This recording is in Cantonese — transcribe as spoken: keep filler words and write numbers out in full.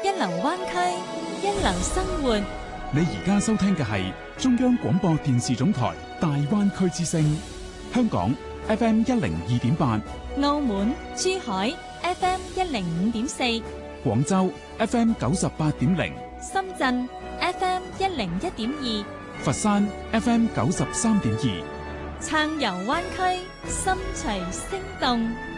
一流灣區，一流生活。 你而家收聽嘅係中央廣播電視總台大灣區之聲，香港 F M 一零二點八， 澳門、珠海 F M 一零五點四， 廣州 F M 九十八點零， 深圳 F M 一零一點二， 佛山 F M 九十三點二。 撐遊灣區，心隨聲動。